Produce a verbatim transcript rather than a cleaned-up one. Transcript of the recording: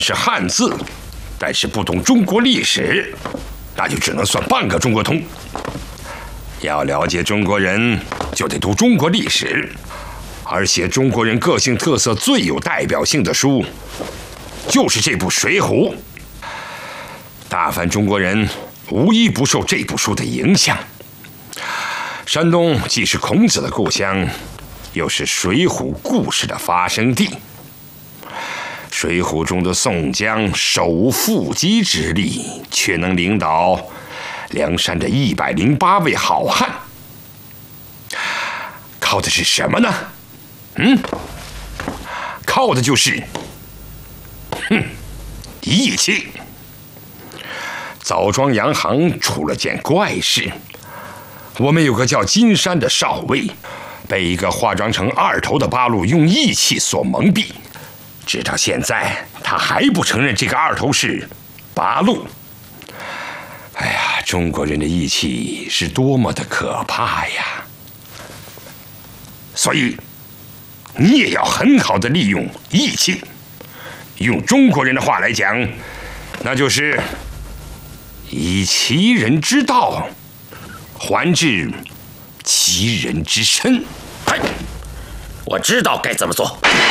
是汉字，但是不懂中国历史，那就只能算半个中国通。要了解中国人，就得读中国历史，而写中国人个性特色最有代表性的书，就是这部《水浒》。大凡中国人无一不受这部书的影响。山东既是孔子的故乡，又是《水浒》故事的发生地。《水浒》中的宋江手腹肌之力，却能领导梁山的一百零八位好汉，靠的是什么呢？嗯，靠的就是，哼，义气。枣庄洋行出了件怪事，我们有个叫金山的少尉，被一个化妆成二头的八路用义气所蒙蔽，直到现在他还不承认这个二头是八路。哎呀，中国人的义气是多么的可怕呀！所以你也要很好的利用义气，用中国人的话来讲，那就是以其人之道还治其人之身。 哎，我知道该怎么做。